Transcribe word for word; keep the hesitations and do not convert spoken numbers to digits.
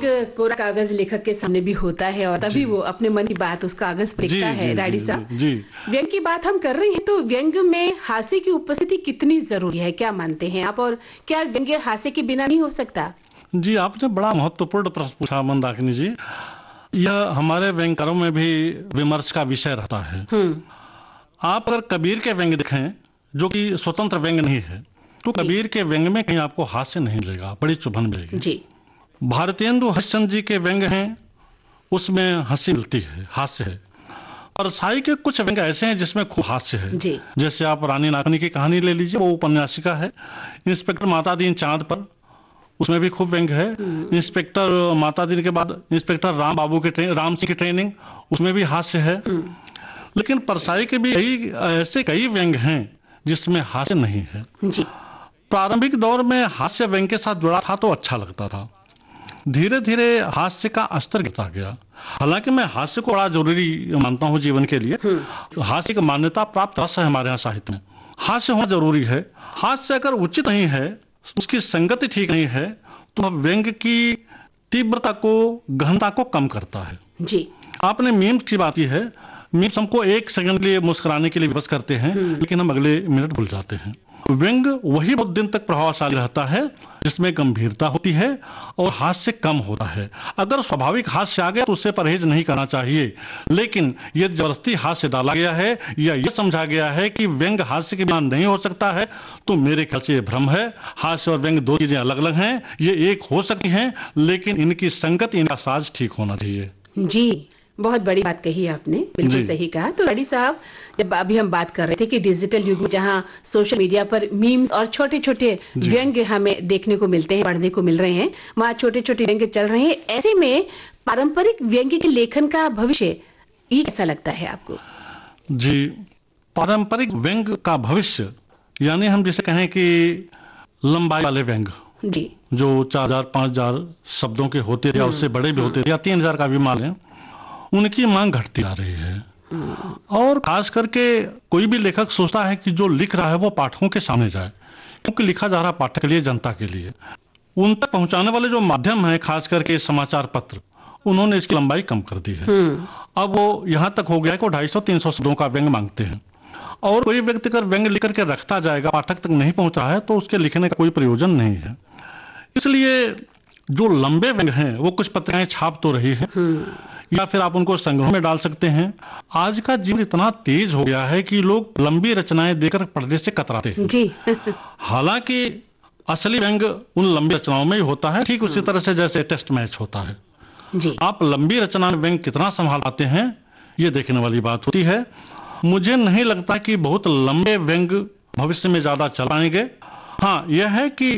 एक कोरा कागज लेखक के सामने भी होता है और तभी वो अपने मन की बात उस कागज पे लिखता है। राडी साहब, व्यंग की बात हम कर रहे हैं तो व्यंग में हास्य की उपस्थिति कितनी जरूरी है, क्या मानते हैं आप? और क्या व्यंग्य हास्य के बिना नहीं हो सकता? जी, आपने बड़ा महत्वपूर्ण प्रश्न पूछा मंदाकिनी जी। यह हमारे व्यंग्यकारों में भी विमर्श का विषय रहता है। आप अगर कबीर के व्यंग्य देखें जो कि स्वतंत्र व्यंग्य नहीं है, तो कबीर के व्यंग्य में कहीं आपको हास्य नहीं मिलेगा, बड़ी चुभन मिलेगी जी। भारतेंदु हरिश्चंद्र जी के व्यंग्य हैं, उसमें हंसी मिलती है, हास्य है। और साई के कुछ व्यंग्य ऐसे हैं जिसमें खूब हास्य है जी। जैसे आप रानी नागनी की कहानी ले लीजिए, वो उपन्यासिका है। इंस्पेक्टर माता दीन चांद पर, उसमें भी खूब व्यंग्य है। इंस्पेक्टर माता दीन के बाद इंस्पेक्टर राम बाबू के राम सिंह की ट्रेनिंग, उसमें भी हास्य है। लेकिन परसाई के भी कई ऐसे कई व्यंग्य हैं जिसमें हास्य नहीं है जी। प्रारंभिक दौर में हास्य व्यंग्य के साथ जुड़ा था तो अच्छा लगता था, धीरे धीरे हास्य का स्तर गिरता गया। हालांकि मैं हास्य को बड़ा जरूरी मानता हूं जीवन के लिए। हास्य की मान्यता प्राप्त रस है हमारे यहाँ साहित्य में, हास्य होना जरूरी है। हास्य अगर उचित नहीं है, उसकी संगति ठीक नहीं है, तो व्यंग्य की तीव्रता को, गहनता को कम करता है जी। आपने मीम्स की बात की है। मीम्स हमको एक सेकंड के लिए मुस्कुराने के लिए विवश करते हैं, लेकिन हम अगले मिनट भूल जाते हैं। व्यंग्य वही बहुत दिन तक प्रभावशाली रहता है जिसमें गंभीरता होती है और हास्य कम होता है। अगर स्वाभाविक हास्य आ गया तो उससे परहेज नहीं करना चाहिए, लेकिन यदि जबरदस्ती हास्य डाला गया है या यह समझा गया है कि व्यंग्य हास्य के बिना नहीं हो सकता है, तो मेरे ख्याल से यह भ्रम है। हास्य और व्यंग्य दो चीजें अलग अलग हैं, ये एक हो सकती हैं, लेकिन इनकी संगति, इनका साज ठीक होना चाहिए जी। बहुत बड़ी बात कही आपने, बिल्कुल सही कहा। तो राडी साहब, जब अभी हम बात कर रहे थे कि डिजिटल युग में जहां सोशल मीडिया पर मीम्स और छोटे छोटे व्यंग्य हमें देखने को मिलते हैं, पढ़ने को मिल रहे हैं, वहां छोटे छोटे व्यंग्य चल रहे हैं, ऐसे में पारंपरिक व्यंग्य के लेखन का भविष्य ये कैसा लगता है आपको? जी, पारंपरिक व्यंग्य का भविष्य यानी हम जिसे कहें कि लंबाई वाले व्यंग्य जी, जो चार हजार पांच हजार शब्दों के होते थे या उससे बड़े भी होते थे या तीन हजार का भी मान लें, उनकी मांग घटती जा रही है। और खास करके कोई भी लेखक सोचता है कि जो लिख रहा है वो पाठकों के सामने जाए, क्योंकि लिखा जा रहा पाठक के लिए, जनता के लिए। उन तक पहुंचाने वाले जो माध्यम है, खास करके समाचार पत्र, उन्होंने इसकी लंबाई कम कर दी है। अब वो यहां तक हो गया है कि ढाई सौ तीन सौ शब्दों का व्यंग्य मांगते हैं। और कोई व्यक्ति अगर व्यंग्य लिख करके रखता जाएगा, पाठक तक नहीं पहुंचा है, तो उसके लिखने का कोई प्रयोजन नहीं है। इसलिए जो लंबे व्यंग्य हैं वो कुछ पत्रिकाएं छाप तो रही है, या फिर आप उनको संग्रह में डाल सकते हैं। आज का जीवन इतना तेज हो गया है कि लोग लंबी रचनाएं देकर पढ़ने से कतराते हैं जी। हालांकि असली व्यंग्य उन लंबी रचनाओं में ही होता है, ठीक उसी तरह से जैसे टेस्ट मैच होता है जी। आप लंबी रचना में व्यंग्य कितना संभाल पाते हैं, ये देखने वाली बात होती है। मुझे नहीं लगता कि बहुत लंबे व्यंग्य भविष्य में ज्यादा चल पाएंगे। हाँ, यह है कि